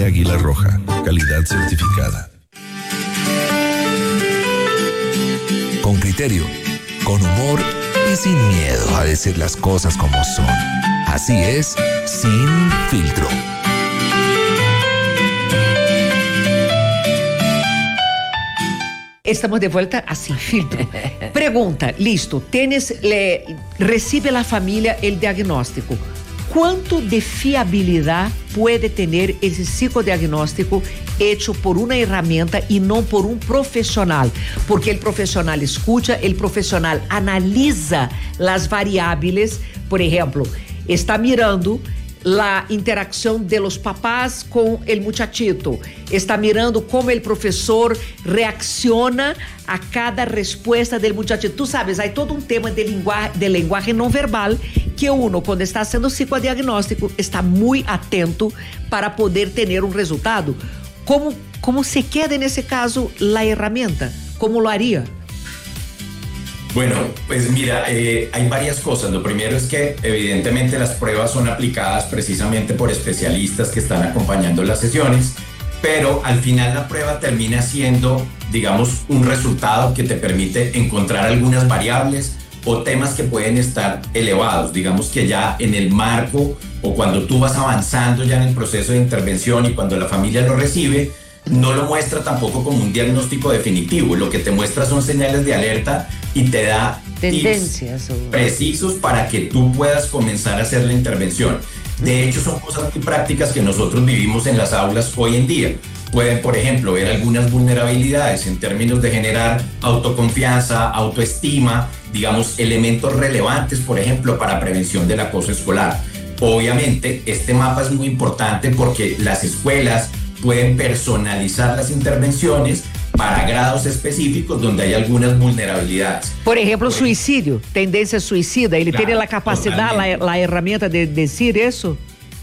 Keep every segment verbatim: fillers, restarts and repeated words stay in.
Águila Roja, calidad certificada. Con criterio, con humor y sin miedo a decir las cosas como son. Así es, Sin Filtro. Estamos de vuelta a Sin Filtro. Pregunta, listo, tienes, le, recibe la familia el diagnóstico. ¿Cuánto de fiabilidad puede tener ese psicodiagnóstico hecho por una herramienta y no por un profesional? Porque el profesional escucha, el profesional analiza las variables, por ejemplo, está mirando la interacción de los papás con el muchachito, está mirando cómo el profesor reacciona a cada respuesta del muchachito. Tú sabes, hay todo un tema de lenguaje, de lenguaje no verbal que uno, cuando está haciendo psicodiagnóstico, está muy atento para poder tener un resultado. ¿Cómo, cómo se queda en ese caso la herramienta? ¿Cómo lo haría? Bueno, pues mira, eh, hay varias cosas. Lo primero es que evidentemente las pruebas son aplicadas precisamente por especialistas que están acompañando las sesiones, pero al final la prueba termina siendo, digamos, un resultado que te permite encontrar algunas variables o temas que pueden estar elevados. Digamos que ya en el marco o cuando tú vas avanzando ya en el proceso de intervención y cuando la familia lo recibe, no lo muestra tampoco como un diagnóstico definitivo. Lo que te muestra son señales de alerta y te da tendencias tips precisos para que tú puedas comenzar a hacer la intervención. De hecho, son cosas muy prácticas que nosotros vivimos en las aulas hoy en día. Pueden, por ejemplo, ver algunas vulnerabilidades en términos de generar autoconfianza, autoestima, digamos, elementos relevantes, por ejemplo, para prevención del acoso escolar. Obviamente, este mapa es muy importante porque las escuelas pueden personalizar las intervenciones para grados específicos donde hay algunas vulnerabilidades. Por ejemplo, Por suicidio, ejemplo. tendencia suicida. ¿Él claro, tiene la capacidad, la, la herramienta de decir eso?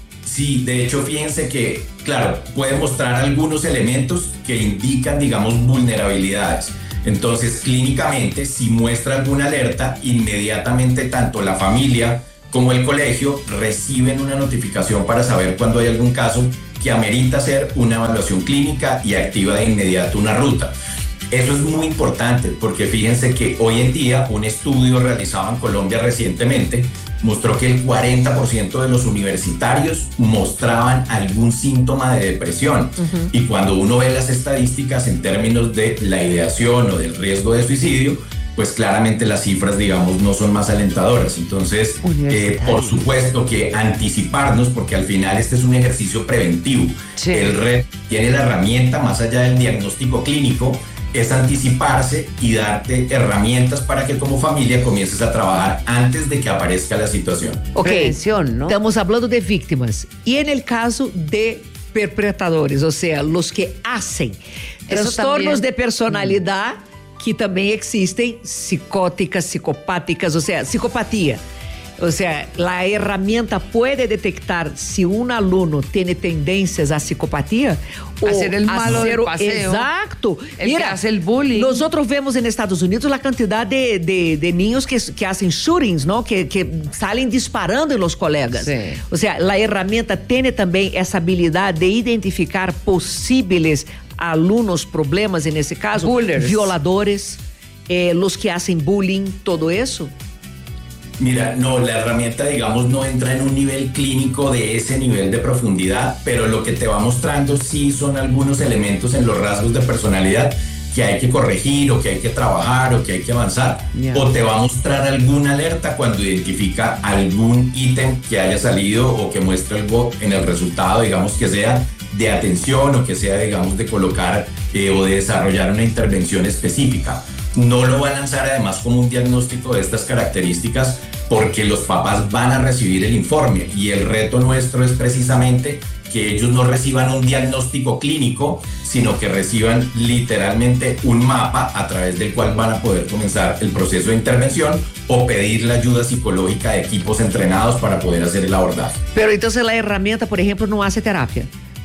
Sí, de hecho, fíjense que, claro, puede mostrar algunos elementos que indican, digamos, vulnerabilidades. Entonces, clínicamente, si muestra alguna alerta, inmediatamente tanto la familia como el colegio reciben una notificación para saber cuando hay algún caso que amerita hacer una evaluación clínica y activa de inmediato una ruta. Eso es muy importante porque fíjense que hoy en día un estudio realizado en Colombia recientemente mostró que el cuarenta por ciento de los universitarios mostraban algún síntoma de depresión. Uh-huh. Y cuando uno ve las estadísticas en términos de la ideación o del riesgo de suicidio, pues claramente las cifras, digamos, no son más alentadoras. Entonces, eh, por supuesto que anticiparnos, porque al final este es un ejercicio preventivo. Sí. El red tiene la herramienta, más allá del diagnóstico clínico, es anticiparse y darte herramientas para que como familia comiences a trabajar antes de que aparezca la situación. Ok, prevención, ¿no? Estamos hablando de víctimas. Y en el caso de perpetradores, o sea, los que hacen trastornos de personalidad, que também existem psicóticas, psicopáticas, o sea, psicopatía. O sea, la herramienta puede detectar si un alumno tiene tendencias a psicopatía o hacer el malo hacer, del paseo. Exacto. El Mira, que hace el bullying. Nosotros vemos en Estados Unidos la cantidad de, de, de niños que, que hacen shootings, ¿no? Que, que salen disparando en los colegas. Sí. O sea, la herramienta tiene también esa habilidad de identificar posibles alumnos problemas en ese caso, Bullers. violadores, eh, los que hacen bullying, todo eso. Mira, no, la herramienta, digamos, no entra en un nivel clínico de ese nivel de profundidad, pero lo que te va mostrando sí son algunos elementos en los rasgos de personalidad que hay que corregir o que hay que trabajar o que hay que avanzar. Yeah. O te va a mostrar alguna alerta cuando identifica algún ítem que haya salido o que muestre algo en el resultado, digamos, que sea de atención o que sea, digamos, de colocar eh, o de desarrollar una intervención específica. No lo va a lanzar además como un diagnóstico de estas características porque los papás van a recibir el informe y el reto nuestro es precisamente que ellos no reciban un diagnóstico clínico, sino que reciban literalmente un mapa a través del cual van a poder comenzar el proceso de intervención o pedir la ayuda psicológica de equipos entrenados para poder hacer el abordaje. Pero entonces la herramienta, por ejemplo, no hace terapia.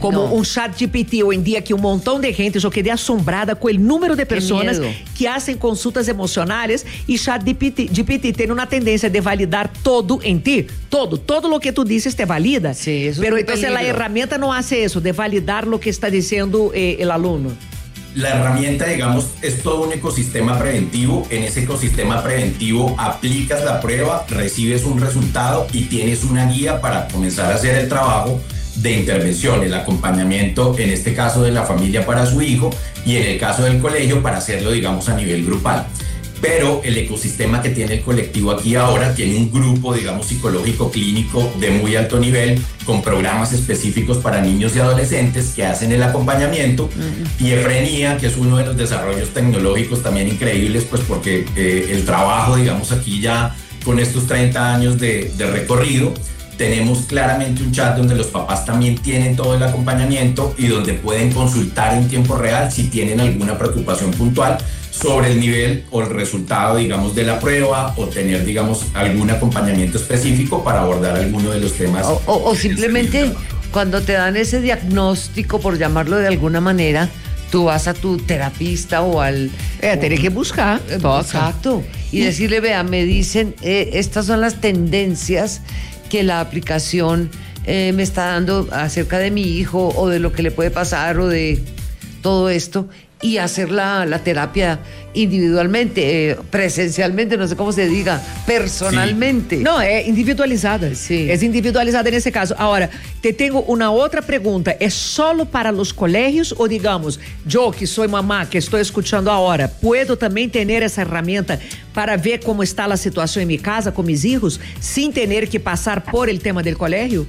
como No. un chat G P T hoy en día, que un montón de gente, yo quedé asombrada con el número de personas miedo. que hacen consultas emocionales, y chat G P T, G P T tiene una tendencia de validar todo en ti, todo, todo lo que tú dices te valida. Sí, eso Pero es un entonces la peligro. herramienta no hace eso, de validar lo que está diciendo eh, el alumno. La herramienta, digamos, es todo un ecosistema preventivo. En ese ecosistema preventivo aplicas la prueba, recibes un resultado y tienes una guía para comenzar a hacer el trabajo de intervención, el acompañamiento, en este caso de la familia para su hijo, y en el caso del colegio para hacerlo, digamos, a nivel grupal. Pero el ecosistema que tiene el colectivo aquí ahora tiene un grupo, digamos, psicológico clínico de muy alto nivel, con programas específicos para niños y adolescentes que hacen el acompañamiento, uh-huh. y Efrenía, que es uno de los desarrollos tecnológicos también increíbles, pues porque eh, el trabajo, digamos, aquí ya con estos treinta años de, de recorrido, tenemos claramente un chat donde los papás también tienen todo el acompañamiento y donde pueden consultar en tiempo real si tienen alguna preocupación puntual sobre el nivel o el resultado, digamos, de la prueba, o tener, digamos, algún acompañamiento específico para abordar alguno de los temas. O, o, o simplemente cuando te dan ese diagnóstico, por llamarlo de alguna manera, tú vas a tu terapista o al... Eh, tenés que buscar. Eh, exacto. Y decirle, vea, me dicen, eh, estas son las tendencias que la aplicación eh, me está dando acerca de mi hijo, o de lo que le puede pasar, o de todo esto, y hacer la, la terapia individualmente, eh, presencialmente, no sé cómo se diga, personalmente. Sí. No, es individualizada. Sí. Es individualizada en ese caso. Ahora, te tengo una otra pregunta. ¿Es solo para los colegios o, digamos, yo que soy mamá, que estoy escuchando ahora, puedo también tener esa herramienta para ver cómo está la situación en mi casa con mis hijos sin tener que pasar por el tema del colegio?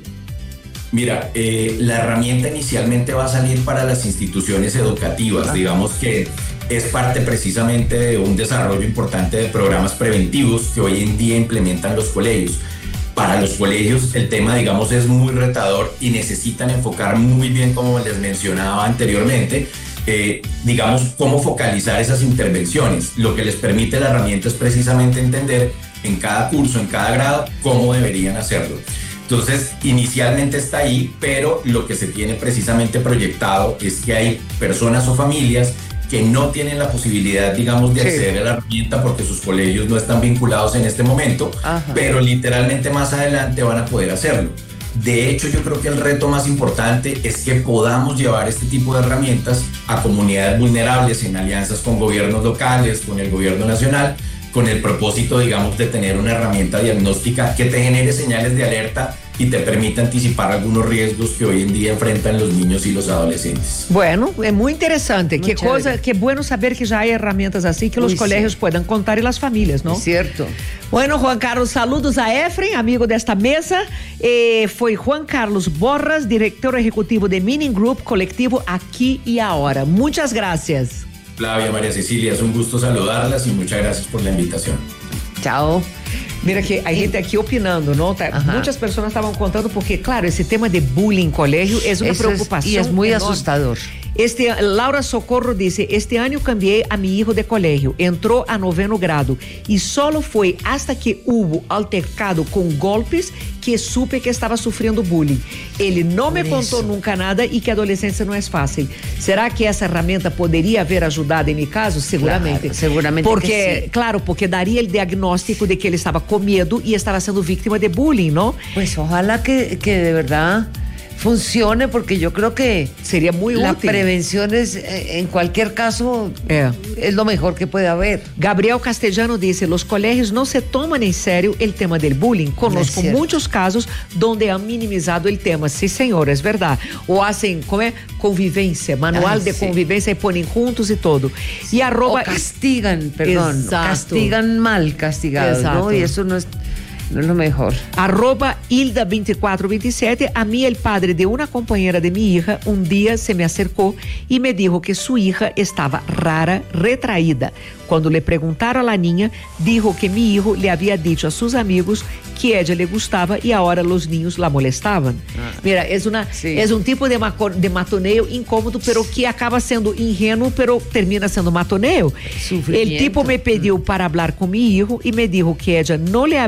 Mira, eh, la herramienta inicialmente va a salir para las instituciones educativas, ah. digamos que es parte precisamente de un desarrollo importante de programas preventivos que hoy en día implementan los colegios. Para los colegios el tema, digamos, es muy retador y necesitan enfocar muy bien, como les mencionaba anteriormente, eh, digamos, cómo focalizar esas intervenciones. Lo que les permite la herramienta es precisamente entender en cada curso, en cada grado, cómo deberían hacerlo. Entonces, inicialmente está ahí, pero lo que se tiene precisamente proyectado es que hay personas o familias que no tienen la posibilidad, digamos, de acceder sí. a la herramienta porque sus colegios no están vinculados en este momento, Ajá. pero literalmente más adelante van a poder hacerlo. De hecho, yo creo que el reto más importante es que podamos llevar este tipo de herramientas a comunidades vulnerables en alianzas con gobiernos locales, con el gobierno nacional, con el propósito, digamos, de tener una herramienta diagnóstica que te genere señales de alerta y te permite anticipar algunos riesgos que hoy en día enfrentan los niños y los adolescentes. Bueno, es muy interesante. Muy qué chévere. Cosa, qué bueno saber que ya hay herramientas así que Uy, los colegios sí. puedan contar y las familias, ¿no? Es cierto. Bueno, Juan Carlos, saludos a Efren, amigo desta mesa. Eh, foi Juan Carlos Borras, director ejecutivo de Meaning Group, colectivo Aquí y Ahora. Muchas gracias. Flavia, María Cecilia, es un gusto saludarlas y muchas gracias por la invitación. Chao. Mira que hay gente aqui opinando, ¿no? Muchas personas estaban contando porque, claro, ese tema de bullying en colegio es una Eso preocupación. Es, y es muy enorme. asustador. Este, Laura Socorro dice, este año cambié a mi hijo de colegio, entró a noveno grado y solo fue hasta que hubo altercado con golpes que supe que estaba sufriendo bullying. Ele no me contó nunca nada y que adolescencia no es fácil. ¿Será que esa herramienta podría haber ayudado en mi caso? Seguramente. Claro, seguramente porque, que sí. Claro, porque daría el diagnóstico de que él estaba con miedo y estaba siendo víctima de bullying, ¿no? Pues ojalá que, que de verdad funcione, porque yo creo que sería muy la útil. prevención es, en cualquier caso, é. es lo mejor que puede haber. Gabriel Castellano dice, los colegios no se toman en serio el tema del bullying. Conozco es muchos casos donde han minimizado el tema. Sí, señor, es verdad. O hacen, ¿cómo es? Convivencia, manual Ay, de sí. convivencia y ponen juntos y todo. Y arroba... O castigan, perdón, Exacto. castigan mal castigados, Exacto. ¿no? Y eso no es... No es lo mejor. Arroba Hilda veinticuatro veintisiete. A mí el padre de una compañera de mi hija un día se me acercó y me dijo que su hija estaba rara, retraída. Cuando le preguntaron a la niña, dijo que mi hijo le había dicho a sus amigos que ella le gustaba y ahora los niños la molestaban. Ah. Mira, es, una, sí. es un tipo de, maco, de matoneo incómodo, pero que acaba siendo ingenuo, pero termina siendo matoneo. El tipo me pidió para hablar con mi hijo y me dijo que ella no le había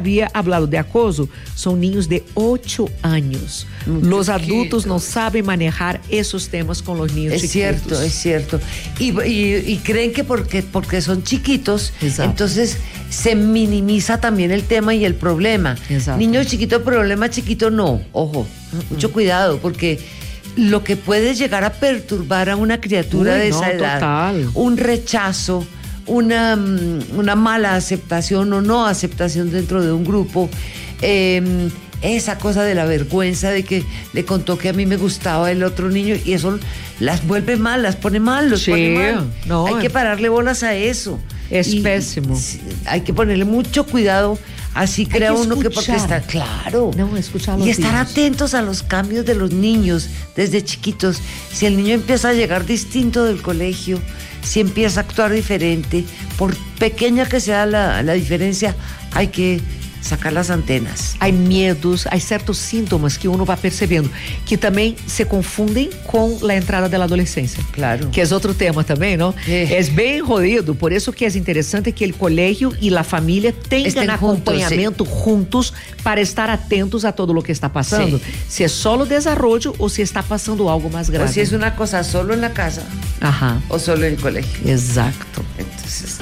hablado de acoso son niños de ocho años. Muy los chiquitos. adultos no saben manejar esos temas con los niños Es chiquitos. cierto, es cierto. Y, y- y creen que porque, porque son chiquitos, Exacto. entonces se minimiza también el tema y el problema. Exacto. Niño chiquito, problema chiquito, no. Ojo, mucho cuidado, porque lo que puede llegar a perturbar a una criatura Uy, de no, esa edad, total. un rechazo, una, mm, una mala aceptación o no aceptación dentro de un grupo, eh, esa cosa de la vergüenza de que le contó que a mí me gustaba el otro niño y eso las vuelve mal, las pone mal, los Sí, pone mal. no, hay que eh. pararle bolas a eso. Es Y- pésimo. sí, hay que ponerle mucho cuidado. Así crea que uno que porque escuchar. está claro. No, escuchar a los y estar niños. atentos a los cambios de los niños desde chiquitos. Si el niño empieza a llegar distinto del colegio, si empieza a actuar diferente, por pequeña que sea la, la diferencia, hay que sacar las antenas. Há medos, há certos sintomas que uno vai percebendo, que também se confundem com a entrada da adolescência. Claro. Que é outro tema também, não? É. É bem jodido, por isso que é interessante que o colégio e a família tenham Estén acompanhamento juntos para estar atentos a todo o que está passando. Sí. Se é só o desenvolvimento ou se está passando algo mais O grave. si es una cosa solo en la casa Ajá, o solo en el colegio. exato. Entonces,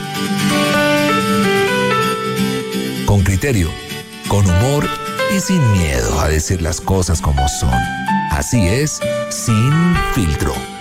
Con criterio, con humor y sin miedo a decir las cosas como son. Así es, Sin Filtro.